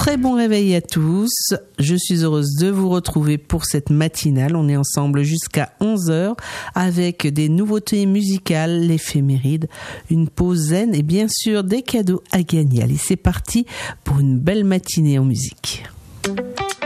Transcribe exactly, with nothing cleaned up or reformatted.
Très bon réveil à tous. Je suis heureuse de vous retrouver pour cette matinale. On est ensemble jusqu'à onze heures avec des nouveautés musicales, l'éphéméride, une pause zen et bien sûr des cadeaux à gagner. Allez, c'est parti pour une belle matinée en musique.